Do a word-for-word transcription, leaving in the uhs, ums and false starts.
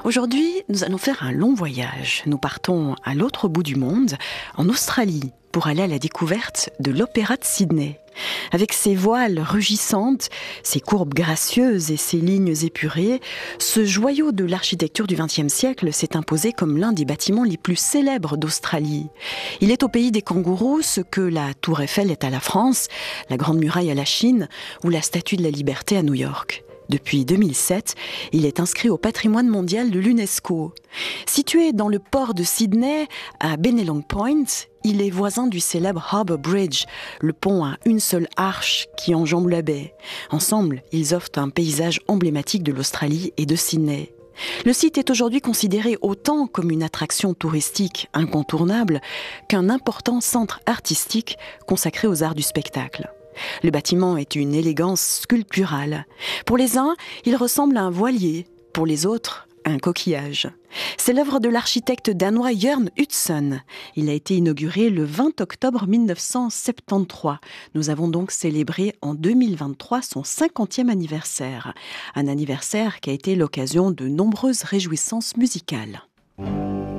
Aujourd'hui, nous allons faire un long voyage. Nous partons à l'autre bout du monde, en Australie, pour aller à la découverte de l'Opéra de Sydney. Avec ses voiles rugissantes, ses courbes gracieuses et ses lignes épurées, ce joyau de l'architecture du vingtième siècle s'est imposé comme l'un des bâtiments les plus célèbres d'Australie. Il est au pays des kangourous ce que la Tour Eiffel est à la France, la Grande Muraille à la Chine ou la Statue de la Liberté à New York. Depuis deux mille sept, il est inscrit au patrimoine mondial de l'UNESCO. Situé dans le port de Sydney, à Bennelong Point, il est voisin du célèbre Harbour Bridge, le pont à une seule arche qui enjambe la baie. Ensemble, ils offrent un paysage emblématique de l'Australie et de Sydney. Le site est aujourd'hui considéré autant comme une attraction touristique incontournable qu'un important centre artistique consacré aux arts du spectacle. Le bâtiment est une élégance sculpturale. Pour les uns, il ressemble à un voilier. Pour les autres, un coquillage. C'est l'œuvre de l'architecte danois Jørn Utzon. Il a été inauguré le vingt octobre mille neuf cent soixante-treize. Nous avons donc célébré en deux mille vingt-trois son cinquantième anniversaire. Un anniversaire qui a été l'occasion de nombreuses réjouissances musicales.